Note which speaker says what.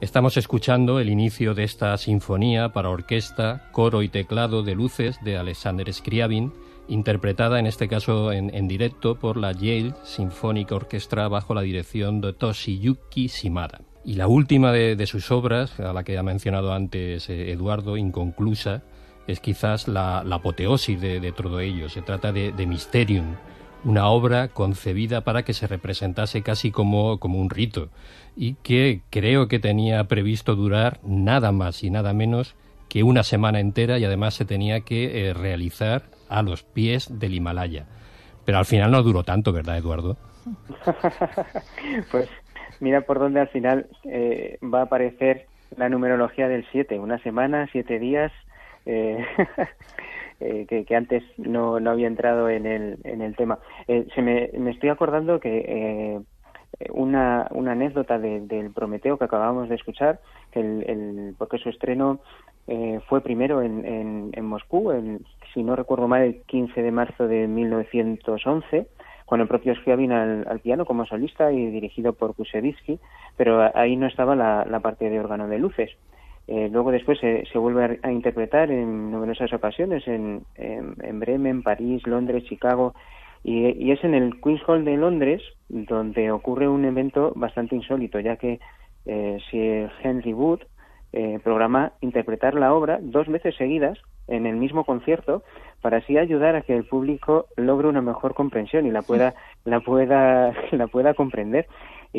Speaker 1: Estamos escuchando el inicio de esta sinfonía para orquesta, coro y teclado de luces de Alexander Scriabin, interpretada en este caso en directo por la Yale Symphonic Orchestra bajo la dirección de Toshiyuki Shimada. Y la última de sus obras, a la que ha mencionado antes Eduardo, inconclusa, es quizás la apoteosis de todo ello. Se trata de Mysterium, una obra concebida para que se representase casi como un rito y que creo que tenía previsto durar nada más y nada menos que una semana entera, y además se tenía que realizar a los pies del Himalaya. Pero al final no duró tanto, ¿verdad, Eduardo?
Speaker 2: Pues mira por dónde al final va a aparecer la numerología del 7, una semana, 7 días, que antes no había entrado en el tema. Me estoy acordando que una anécdota del Prometeo que acabamos de escuchar, que porque su estreno fue primero en Moscú, si no recuerdo mal, el 15 de marzo de 1911, con el propio Scriabin al piano como solista y dirigido por Kusevitsky, pero ahí no estaba la parte de órgano de luces. Luego después se vuelve a interpretar en numerosas ocasiones en Bremen, París, Londres, Chicago, y es en el Queen's Hall de Londres donde ocurre un evento bastante insólito, ya que Sir Henry Wood programa interpretar la obra 2 veces seguidas en el mismo concierto para así ayudar a que el público logre una mejor comprensión y la pueda comprender.